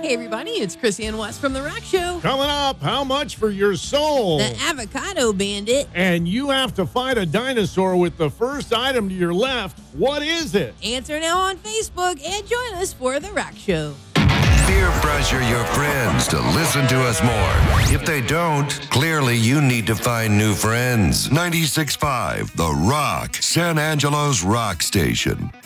Hey, everybody, it's Chris Ann West from The Rock Show. Coming up, how much for your soul? The Avocado Bandit. And you have to fight a dinosaur with the first item to your left. What is it? Answer now on Facebook and join us for The Rock Show. Peer pressure your friends to listen to us more. If they don't, clearly you need to find new friends. 96.5 The Rock, San Angelo's rock station.